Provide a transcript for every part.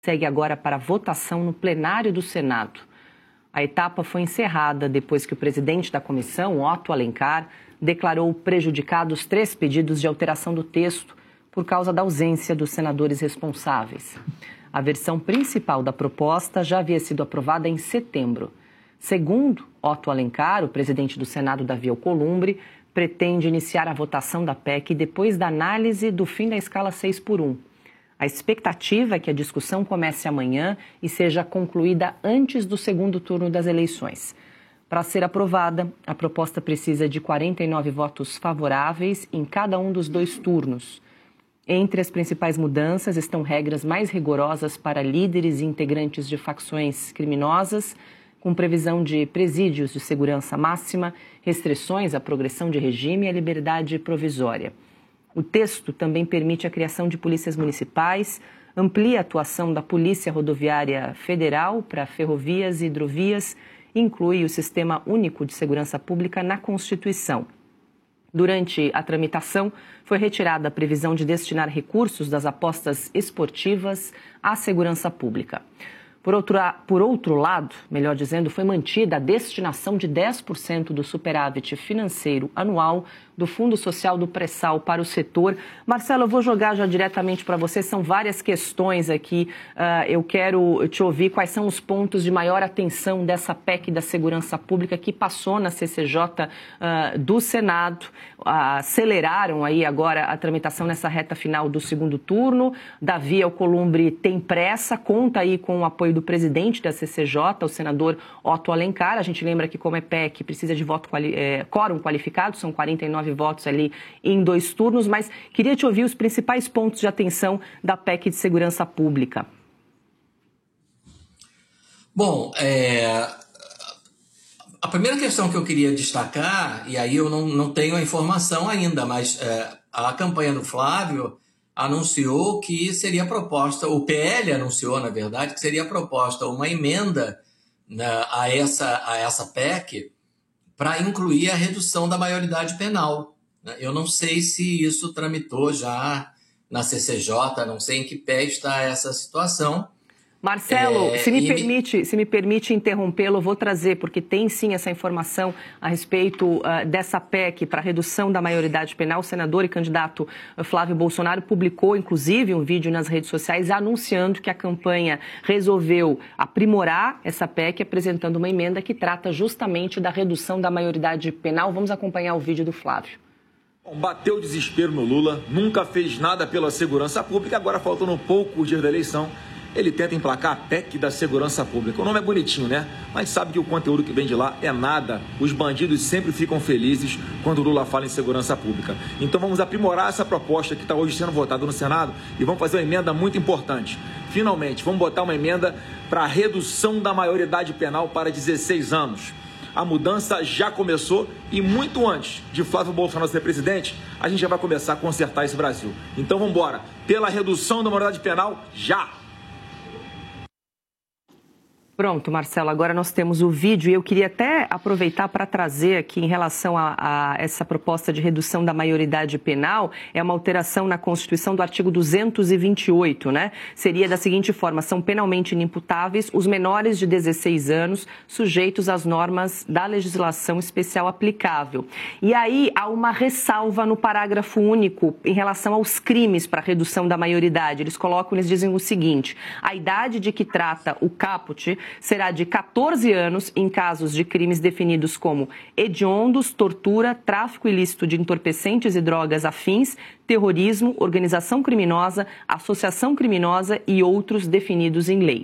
segue agora para votação no plenário do Senado. A etapa foi encerrada depois que o presidente da comissão, Otto Alencar, declarou prejudicados 3 pedidos de alteração do texto por causa da ausência dos senadores responsáveis. A versão principal da proposta já havia sido aprovada em setembro. Segundo Otto Alencar, o presidente do Senado, Davi Alcolumbre, pretende iniciar a votação da PEC depois da análise do fim da escala 6x1. A expectativa é que a discussão comece amanhã e seja concluída antes do segundo turno das eleições. Para ser aprovada, a proposta precisa de 49 votos favoráveis em cada um dos 2 turnos. Entre as principais mudanças estão regras mais rigorosas para líderes e integrantes de facções criminosas, com previsão de presídios de segurança máxima, restrições à progressão de regime e à liberdade provisória. O texto também permite a criação de polícias municipais, amplia a atuação da Polícia Rodoviária Federal para ferrovias e hidrovias e inclui o Sistema Único de Segurança Pública na Constituição. Durante a tramitação, foi retirada a previsão de destinar recursos das apostas esportivas à segurança pública. Por outro lado, melhor dizendo, foi mantida a destinação de 10% do superávit financeiro anual do Fundo Social do Pré-Sal para o setor. Marcelo, eu vou jogar já diretamente para você, são várias questões aqui. Eu quero te ouvir quais são os pontos de maior atenção dessa PEC da segurança pública que passou na CCJ do Senado. Aceleraram aí agora a tramitação nessa reta final do segundo turno. Davi Alcolumbre tem pressa, conta aí com o apoio do presidente da CCJ, o senador Otto Alencar. A gente lembra que, como é PEC, precisa de quórum qualificado, são 49 votos ali em 2 turnos, mas queria te ouvir os principais pontos de atenção da PEC de segurança pública. Bom, a primeira questão que eu queria destacar, e aí eu não tenho a informação ainda, mas a campanha do Flávio anunciou que seria proposta, o PL anunciou, na verdade, que seria proposta uma emenda a essa PEC para incluir a redução da maioridade penal. Eu não sei se isso tramitou já na CCJ, não sei em que pé está essa situação. Marcelo, se me permite interrompê-lo, eu vou trazer, porque tem sim essa informação a respeito dessa PEC para redução da maioridade penal. O senador e candidato Flávio Bolsonaro publicou, inclusive, um vídeo nas redes sociais anunciando que a campanha resolveu aprimorar essa PEC, apresentando uma emenda que trata justamente da redução da maioridade penal. Vamos acompanhar o vídeo do Flávio. Bateu o desespero no Lula, nunca fez nada pela segurança pública, agora faltando poucos dias da eleição, ele tenta emplacar a PEC da segurança pública. O nome é bonitinho, né? Mas sabe que o conteúdo que vem de lá é nada. Os bandidos sempre ficam felizes quando o Lula fala em segurança pública. Então vamos aprimorar essa proposta que está hoje sendo votada no Senado e vamos fazer uma emenda muito importante. Finalmente, vamos botar uma emenda para a redução da maioridade penal para 16 anos. A mudança já começou e muito antes de Flávio Bolsonaro ser presidente, a gente já vai começar a consertar esse Brasil. Então vamos embora. Pela redução da maioridade penal, já! Pronto, Marcelo, agora nós temos o vídeo e eu queria até aproveitar para trazer aqui em relação a essa proposta de redução da maioridade penal, é uma alteração na Constituição do artigo 228, né? Seria da seguinte forma: são penalmente inimputáveis os menores de 16 anos sujeitos às normas da legislação especial aplicável. E aí há uma ressalva no parágrafo único em relação aos crimes para redução da maioridade. Eles dizem o seguinte: a idade de que trata o caput será de 14 anos em casos de crimes definidos como hediondos, tortura, tráfico ilícito de entorpecentes e drogas afins, terrorismo, organização criminosa, associação criminosa e outros definidos em lei.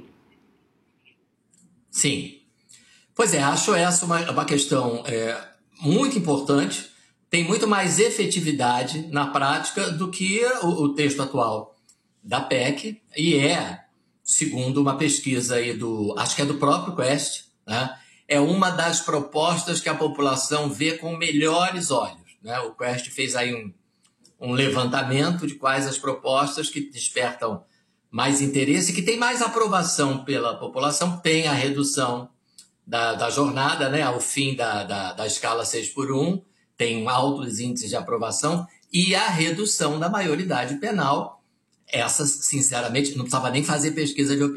Sim. Pois é, acho essa uma questão muito importante, tem muito mais efetividade na prática do que o texto atual da PEC e segundo uma pesquisa aí acho que é do próprio Quest, né? É uma das propostas que a população vê com melhores olhos, né? O Quest fez aí um levantamento de quais as propostas que despertam mais interesse, que tem mais aprovação pela população. Tem a redução da jornada, né? Ao fim da escala 6x1, tem altos índices de aprovação, e a redução da maioridade penal, Essas, sinceramente, não precisava nem fazer pesquisa de opinião.